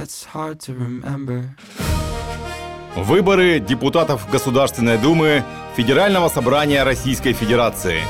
that's hard to remember. Выборы депутатов Государственной Думы Федерального собрания Российской Федерации.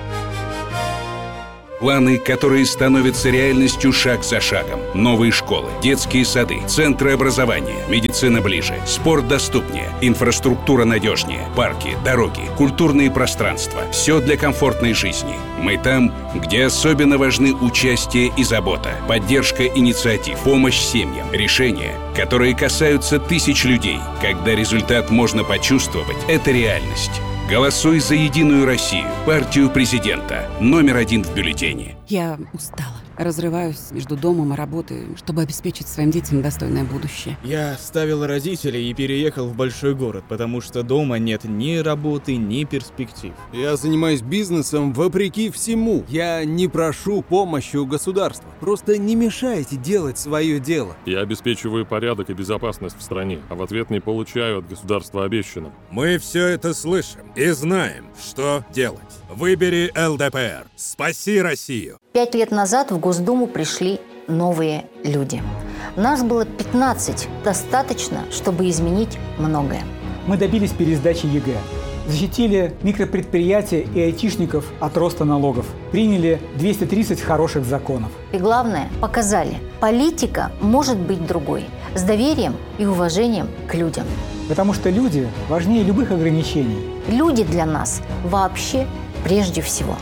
Планы, которые становятся реальностью шаг за шагом. Новые школы, детские сады, центры образования, медицина ближе, спорт доступнее, инфраструктура надежнее, парки, дороги, культурные пространства. Все для комфортной жизни. Мы там, где особенно важны участие и забота, поддержка инициатив, помощь семьям, решения, которые касаются тысяч людей. Когда результат можно почувствовать, это реальность. Голосуй за «Единую Россию», партию президента, номер 1 в бюллетене. Я устала. Разрываюсь между домом и работой, чтобы обеспечить своим детям достойное будущее. Я оставил родителей и переехал в большой город, потому что дома нет ни работы, ни перспектив. Я занимаюсь бизнесом вопреки всему. Я не прошу помощи у государства. Просто не мешайте делать свое дело. Я обеспечиваю порядок и безопасность в стране, а в ответ не получаю от государства обещанного. Мы все это слышим и знаем, что делать. Выбери ЛДПР. Спаси Россию. 5 лет назад в Госдуму пришли новые люди. Нас было 15. Достаточно, чтобы изменить многое. Мы добились пересдачи ЕГЭ. Защитили микропредприятия и айтишников от роста налогов. Приняли 230 хороших законов. И главное, показали, политика может быть другой. С доверием и уважением к людям. Потому что люди важнее любых ограничений. Люди для нас вообще прежде всего.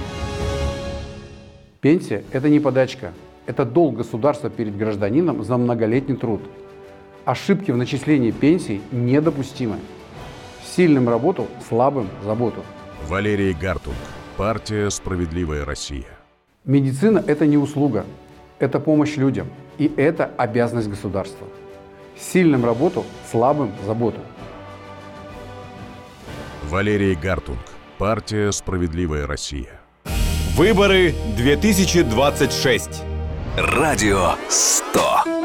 Пенсия – это не подачка. Это долг государства перед гражданином за многолетний труд. Ошибки в начислении пенсий недопустимы. Сильным работу, слабым заботу. Валерий Гартунг. Партия «Справедливая Россия». Медицина – это не услуга. Это помощь людям. И это обязанность государства. Сильным работу, слабым заботу. Валерий Гартунг. Партия «Справедливая Россия». Выборы 2026. Радио 100.